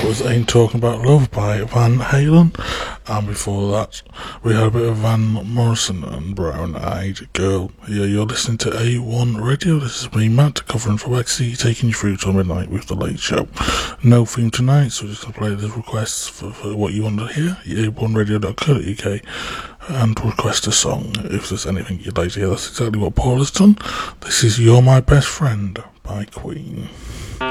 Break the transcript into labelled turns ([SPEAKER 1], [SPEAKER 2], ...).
[SPEAKER 1] was Ain't Talking About Love by Van Halen, and before that we had a bit of Van Morrison and Brown Eyed Girl. Yeah, you're listening to A1 Radio. This is me, Matt, covering for Lexi, taking you through till midnight with The Late Show. No theme tonight, so we're just going to play the requests for what you want to hear, a1radio.co.uk, and request a song if there's anything you'd like to hear. That's exactly what Paul has done. This is You're My Best Friend by Queen.